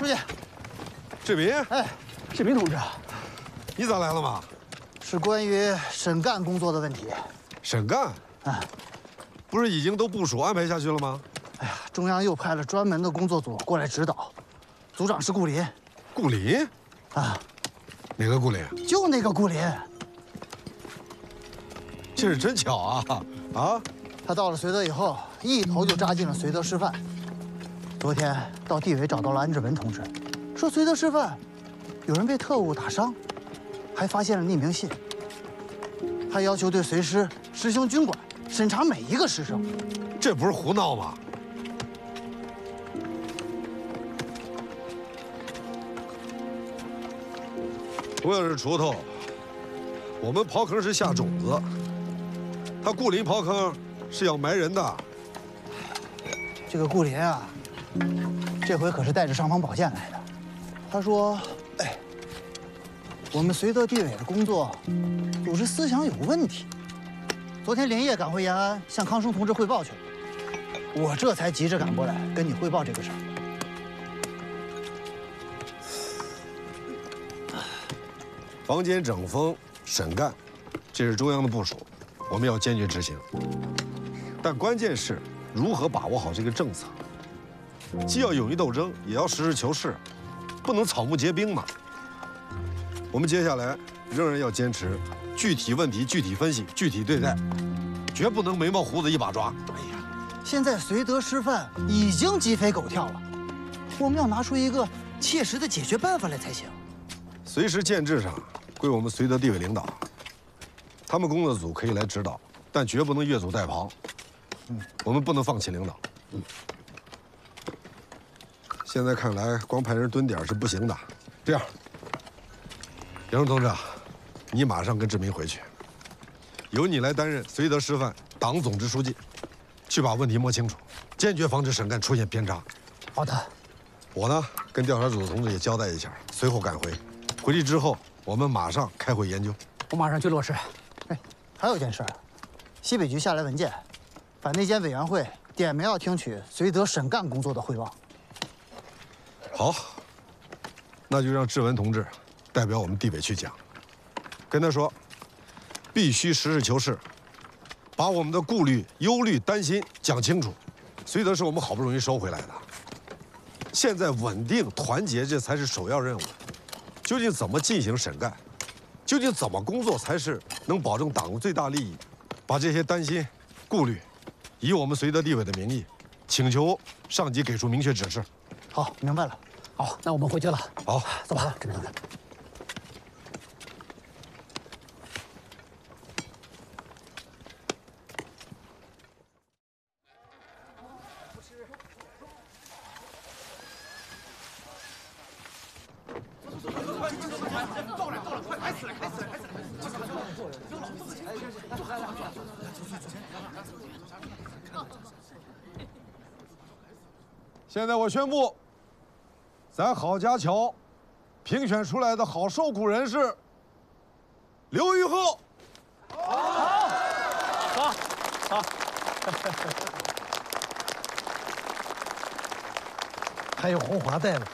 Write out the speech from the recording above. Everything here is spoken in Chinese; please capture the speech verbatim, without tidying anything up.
出去。 志明， 哎，志明同志， 你咋来了嘛？ 是关于沈干工作的问题。 沈干？ 啊， 不是已经都部署安排下去了吗？ 哎呀，中央又派了专门的工作组过来指导，组长是顾林。 顾林？ 啊， 哪个顾林？ 就那个顾林。 这是真巧啊！啊， 他到了绥德以后，一头就扎进了绥德师范。昨天到地委找到了安志文同志，说绥德师范有人被特务打伤，还发现了匿名信。他要求对绥师实行军管，审查每一个师生。 这不是胡闹吗？同样是锄头，我们刨坑是下种子，他顾林刨坑是要埋人的。 这个顾林啊，这回可是带着尚方宝剑来的。他说：“哎，我们绥德地委的工作组织思想有问题。昨天连夜赶回延安，向康生同志汇报去了。我这才急着赶过来跟你汇报这个事儿。” 房间整风、沈干，这是中央的部署，我们要坚决执行。但关键是如何把握好这个政策，既要勇于斗争，也要实事求是，不能草木皆兵嘛。我们接下来仍然要坚持具体问题具体分析、具体对待，绝不能眉毛胡子一把抓。 哎呀，现在绥德师范已经鸡飞狗跳了，我们要拿出一个切实的解决办法来才行。 随时建制上归我们绥德地委领导，他们工作组可以来指导，但绝不能越俎代庖。嗯，我们不能放弃领导。嗯，现在看来，光派人蹲点是不行的。这样，杨荣同志，你马上跟志明回去，由你来担任绥德师范党总支书记，去把问题摸清楚，坚决防止沈干出现偏差。 好的。 我呢，跟调查组的同志也交代一下，随后赶回。回去之后，我们马上开会研究。 我马上去落实。 哎，还有件事儿，西北局下来文件，把那间委员会点名要听取绥德沈干工作的汇报。 好，那就让志文同志代表我们地委去讲，跟他说，必须实事求是，把我们的顾虑、忧虑、担心讲清楚。绥德是我们好不容易收回来的，现在稳定团结这才是首要任务。究竟怎么进行审干？究竟怎么工作才是能保证党的最大利益？把这些担心、顾虑，以我们绥德地委的名义，请求上级给出明确指示。 好，明白了。 好，那我们回去了。 好， 走吧，志明同志。 现在我宣布，咱郝家桥评选出来的好受苦人是刘玉鹤。 好，好，好。 还有红花带子。